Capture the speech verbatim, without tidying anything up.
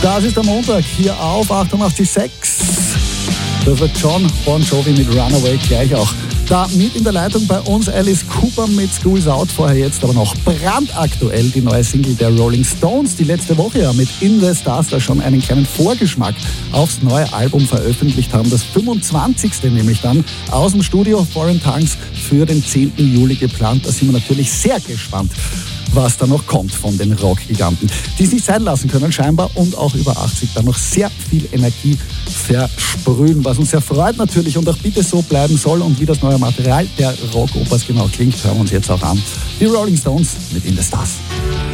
Das ist der Montag hier auf achtundachtzig Komma sechs. Das wird John Bon Jovi mit Runaway gleich auch. Da mit in der Leitung bei uns Alice Cooper mit School's Out. Vorher jetzt aber noch brandaktuell die neue Single der Rolling Stones, die letzte Woche ja mit In the Stars da schon einen kleinen Vorgeschmack aufs neue Album veröffentlicht haben. Das fünfundzwanzigste nämlich dann aus dem Studio Foreign Tongues für den zehnten Juli geplant. Da sind wir natürlich sehr gespannt, was da noch kommt von den Rockgiganten, die sich sein lassen können scheinbar und auch über achtzig da noch sehr viel Energie versprühen, was uns sehr freut natürlich und auch bitte so bleiben soll. Und wie das neue Material der Rockopers genau klingt, hören wir uns jetzt auch an. Die Rolling Stones mit In the Stars.